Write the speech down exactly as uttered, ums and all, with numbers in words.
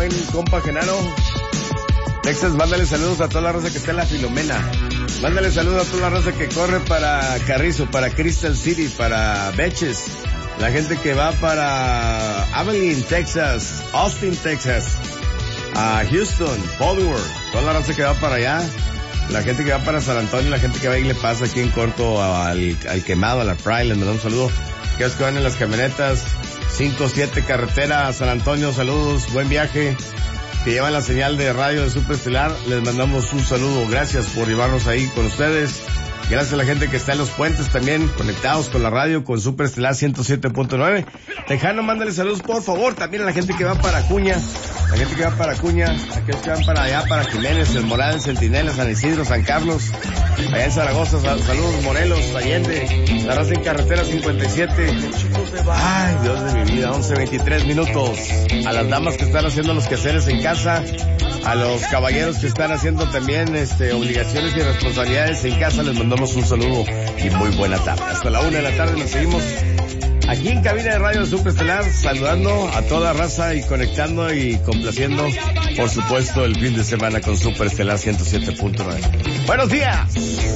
buen compa Genaro. Texas, mándale saludos a toda la raza que está en la Filomena. Mándale saludos a toda la raza que corre para Carrizo, para Crystal City, para Betches. La gente que va para Abilene, Texas, Austin, Texas, a Houston, Baldwin, toda la raza que va para allá. La gente que va para San Antonio, la gente que va y le pasa aquí en corto al, al quemado, a la Pride, les mandamos un saludo. Aquellos que van en las camionetas, cinco siete carretera a San Antonio, saludos, buen viaje. Que llevan la señal de radio de Superestelar, les mandamos un saludo. Gracias por llevarnos ahí con ustedes. Gracias a la gente que está en los puentes también, conectados con la radio, con Superestelar ciento siete punto nueve. Tejano, mándale saludos, por favor. También a la gente que va para Acuña, la gente que va para Acuña, aquellos que van para allá, para Jiménez, El Moral, Centinela, San Isidro, San Carlos, allá en Zaragoza, saludos, Morelos, Allende, la raza en carretera cincuenta y siete. Ay, Dios de mi vida, once veintitrés minutos. A las damas que están haciendo los quehaceres en casa, a los caballeros que están haciendo también este obligaciones y responsabilidades en casa, les mandamos un saludo y muy buena tarde. Hasta la una de la tarde nos seguimos aquí en cabina de radio Superestelar, saludando a toda raza y conectando y complaciendo, por supuesto, el fin de semana con Superestelar ciento siete punto nueve. Buenos días.